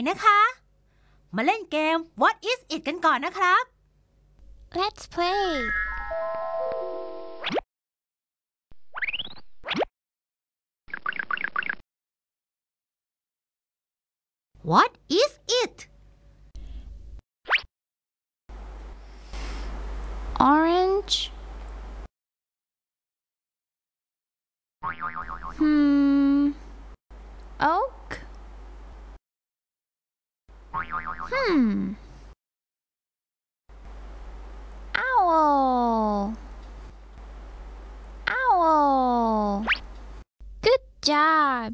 นะคะ มาเล่นเกม What is it กันก่อนนะครับ Let's play. What is it? Orange. Oak. Owl. Owl. Good job.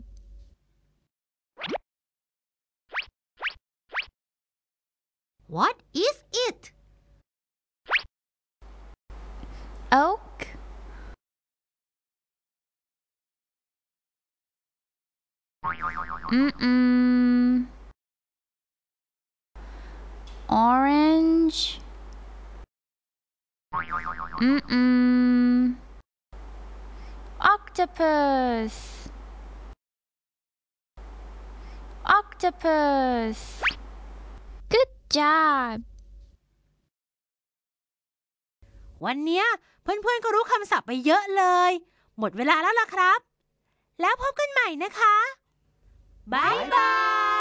What is it? Oak. Orange. Octopus. Octopus. Good job. วันเนี้ยเพื่อนๆก็รู้คำศัพท์ไปเยอะเลย หมดเวลาแล้วล่ะครับ แล้วพบกันใหม่นะคะ บ๊ายบาย